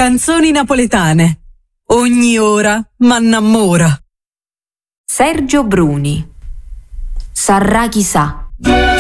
Canzoni napoletane. Ogni ora m'annamora. Sergio Bruni. Sarà chissà.